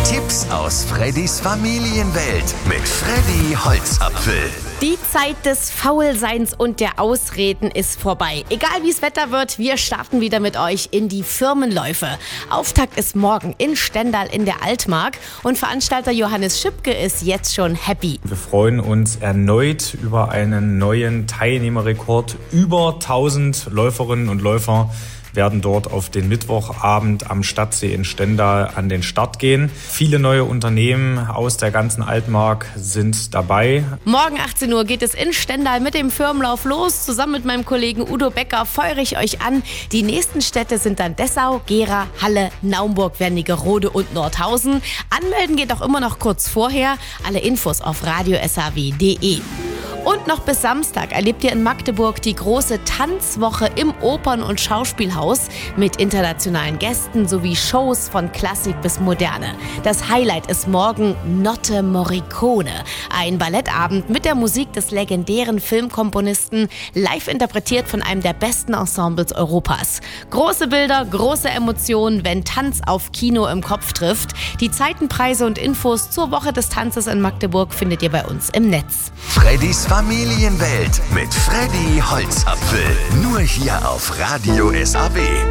Tipps aus Freddys Familienwelt mit Freddy Holzapfel. Die Zeit des Faulseins und der Ausreden ist vorbei. Egal wie es Wetter wird, wir starten wieder mit euch in die Firmenläufe. Auftakt ist morgen in Stendal in der Altmark und Veranstalter Johannes Schipke ist jetzt schon happy. Wir freuen uns erneut über einen neuen Teilnehmerrekord. Über 1000 Läuferinnen und Läufer werden dort auf den Mittwochabend am Stadtsee in Stendal an den Start gehen. Viele neue Unternehmen aus der ganzen Altmark sind dabei. Morgen 18 Uhr geht es in Stendal mit dem Firmenlauf los. Zusammen mit meinem Kollegen Udo Becker feuere ich euch an. Die nächsten Städte sind dann Dessau, Gera, Halle, Naumburg, Wernigerode und Nordhausen. Anmelden geht auch immer noch kurz vorher. Alle Infos auf radio.saw.de. Und noch bis Samstag erlebt ihr in Magdeburg die große Tanzwoche im Opern- und Schauspielhaus mit internationalen Gästen sowie Shows von Klassik bis Moderne. Das Highlight ist morgen Notte Morricone, ein Ballettabend mit der Musik des legendären Filmkomponisten, live interpretiert von einem der besten Ensembles Europas. Große Bilder, große Emotionen, wenn Tanz auf Kino im Kopf trifft. Die Zeiten, Preise und Infos zur Woche des Tanzes in Magdeburg findet ihr bei uns im Netz. Freddys Familienwelt mit Freddy Holzapfel. Nur hier auf Radio SAW.